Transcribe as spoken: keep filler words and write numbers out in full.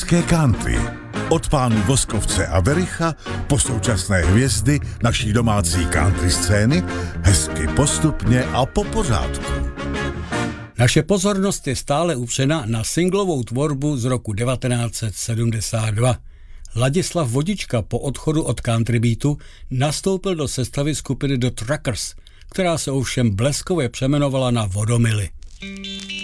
Country. Od pánů Voskovce a Vericha po současné hvězdy naší domácí country scény hezky postupně a po pořádku. Naše pozornost je stále upřena na singlovou tvorbu z roku devatenáct set sedmdesát dva. Ladislav Vodička po odchodu od country beatu nastoupil do sestavy skupiny The Truckers, která se ovšem bleskově přeměnovala na Vodomily.